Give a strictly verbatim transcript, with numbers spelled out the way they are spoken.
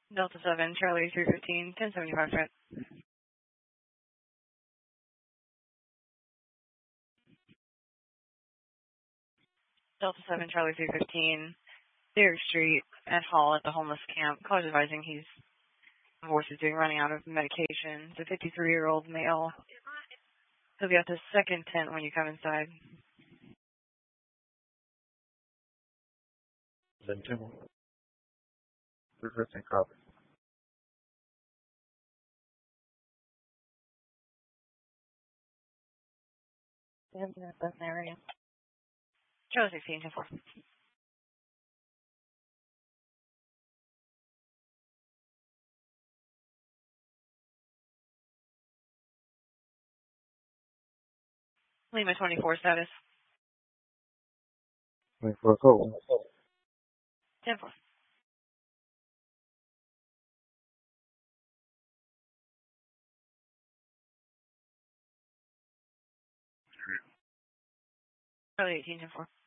Delta seven, Charlie three fifteen, ten seventy-five threat. Delta seven, Charlie three fifteen, Derrick Street at Hall at the homeless camp. Callers advising he's voice is doing running out of medication. It's a fifty-three-year-old male. He'll be at the second tent when you come inside. Then two more. three fifteen copy. That's an area. Charlie sixteen, ten four. Lima twenty-four status. twenty-four code. ten four. Charlie eighteen, ten four.